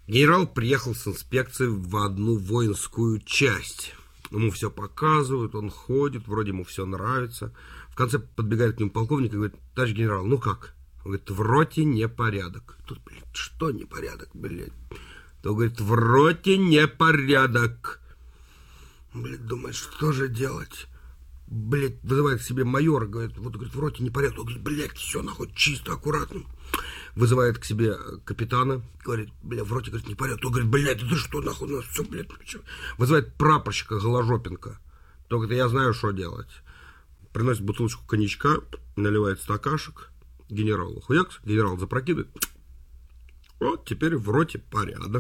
Генерал приехал с инспекцией в одну воинскую часть. Ему все показывают, он ходит, вроде ему все нравится. В конце подбегает к нему полковник и говорит: товарищ генерал, ну как? Он говорит: в роте непорядок. Тут, блядь, что непорядок, блядь? То говорит: в роте непорядок. Блядь, думает, что же делать? Блядь, вызывает к себе майора, говорит: вот, говорит, в роте непорядок. Он говорит: блядь, все нахуй чисто, аккуратно. Вызывает к себе капитана, говорит: бля, в роте, говорит, непорядок. Он говорит: блядь, это что нахуй, у нас все, блядь, почему? Вызывает прапорщика Голожопенко. То говорит: я знаю, что делать. Приносит бутылочку коньячка, наливает стакашек генералу. Хуякс, генерал запрокидывает. Вот теперь в роте порядок.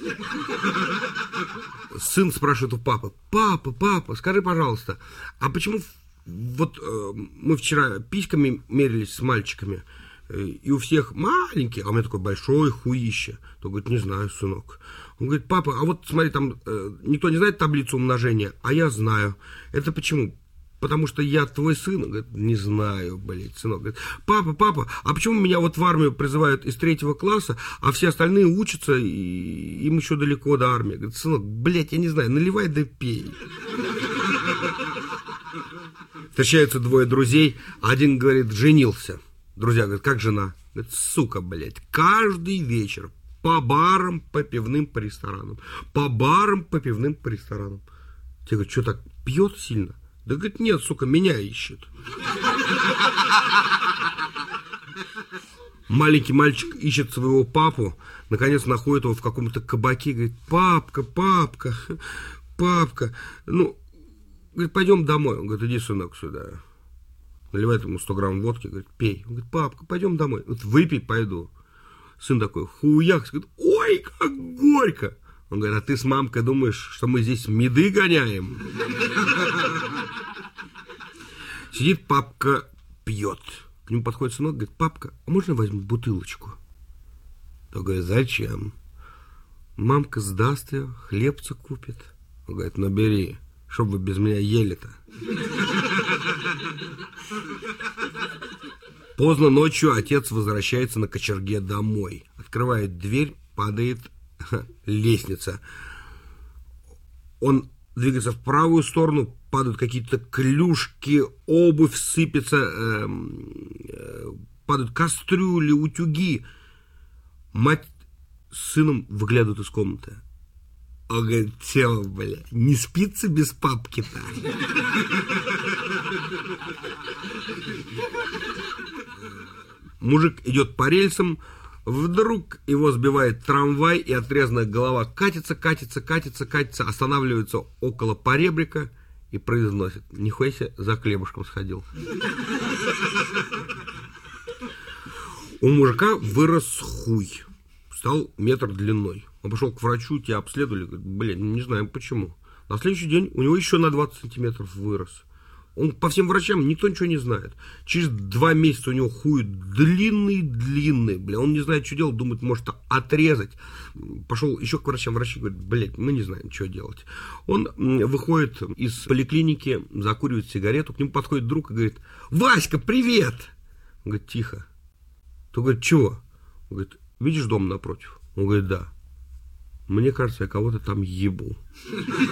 Сын спрашивает у папы: папа, скажи, пожалуйста, а почему вот мы вчера письками мерились с мальчиками, и у всех маленькие, а у меня такой большой хуище? То говорит: не знаю, сынок. Он говорит: папа, а вот смотри, там никто не знает таблицу умножения, а я знаю. Это почему? Потому что я твой сын. Он говорит: не знаю, блядь, сынок. Говорит: папа, а почему меня вот в армию призывают из 3 класса, а все остальные учатся, и им еще далеко до армии? Говорит: сынок, блядь, я не знаю, наливай да пей. Встречаются двое друзей, один говорит: женился. Друзья говорят: как жена? Говорит: сука, блядь, каждый вечер по барам, по пивным, по ресторанам. По барам, по пивным, по ресторанам. Те говорят: что так, пьет сильно? Да, говорит: нет, сука, меня ищет. Маленький мальчик ищет своего папу, наконец находит его в каком-то кабаке, говорит: папка, ну, говорит, пойдем домой. Он говорит: иди, сынок, сюда. Наливает ему 100 грамм водки, говорит: пей. Он говорит: папка, пойдем домой. Вот выпей, пойду. Сын такой: хуяк, говорит: ой, как горько. Он говорит: а ты с мамкой думаешь, что мы здесь меды гоняем? Сидит папка, пьет. К нему подходит сынок, говорит: папка, а можно возьму бутылочку? То говорит: зачем? Мамка сдаст ее, хлебца купит. Он говорит: ну бери, чтоб вы без меня ели-то. Поздно ночью отец возвращается на кочерге домой. Открывает дверь, падает лестница. Он двигается в правую сторону, падают какие-то клюшки, обувь сыпется, падают кастрюли, утюги. Мать с сыном выглядывают из комнаты. Он говорит: чё, бля, не спится без папки-то? Мужик идет по рельсам, вдруг его сбивает трамвай, и отрезанная голова катится, останавливается около поребрика и произносит: нихуя себе, за хлебушком сходил. У мужика вырос хуй, стал метр длиной. Он пошел к врачу, тебя обследовали, говорит: блин, не знаю почему. На следующий день у него еще на 20 сантиметров вырос. Он по всем врачам, никто ничего не знает. Через 2 месяца у него хуй длинный, бля. Он не знает, что делать, думает, может отрезать. Пошел еще к врачам, врачи говорят: блядь, мы не знаем, что делать. Он выходит из поликлиники, закуривает сигарету, к нему подходит друг и говорит: Васька, привет! Он говорит: тихо. То говорит: чего? Он говорит: видишь дом напротив? Он говорит: да. Мне кажется, я кого-то там ебу.